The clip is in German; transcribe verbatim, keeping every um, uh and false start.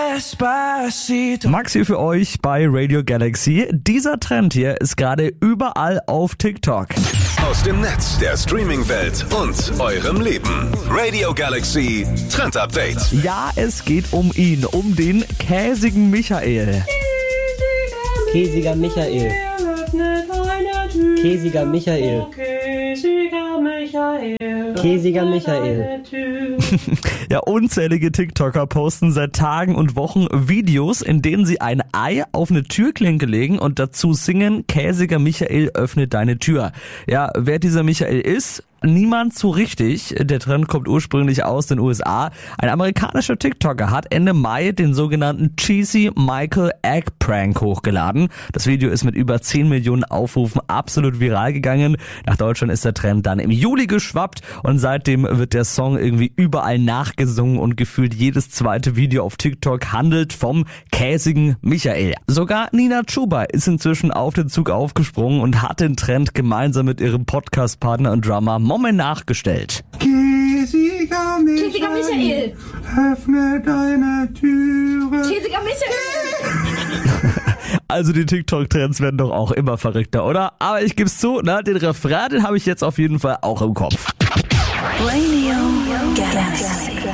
Despacito. Max hier für euch bei Radio Galaxy. Dieser Trend hier ist gerade überall auf TikTok. Aus dem Netz, der Streaming-Welt und eurem Leben. Radio Galaxy Trend Update. Ja, es geht um ihn, um den käsigen Michael. Käsiger Michael. Käsiger Michael. Käsiger Michael. Ja, unzählige TikToker posten seit Tagen und Wochen Videos, in denen sie ein Ei auf eine Türklinke legen und dazu singen, Käsiger Michael, öffne deine Tür. Ja, wer dieser Michael ist? Niemand so richtig. Der Trend kommt ursprünglich aus den U S A. Ein amerikanischer TikToker hat Ende Mai den sogenannten Cheesy Michael Egg Prank hochgeladen. Das Video ist mit über zehn Millionen Aufrufen absolut viral gegangen. Nach Deutschland ist der Trend dann im Juli geschwappt und seitdem wird der Song irgendwie überall nachgesungen und gefühlt jedes zweite Video auf TikTok handelt vom käsigen Michael. Sogar Nina Chuba ist inzwischen auf den Zug aufgesprungen und hat den Trend gemeinsam mit ihrem Podcast-Partner und Drummer Moment nachgestellt. Käsiger Michael, Käsiger Michael, öffne deine Türe. Käsiger Michael. Also die TikTok-Trends werden doch auch immer verrückter, oder? Aber ich geb's zu, ne, den Refrain, den habe ich jetzt auf jeden Fall auch im Kopf. Radio Galaxy.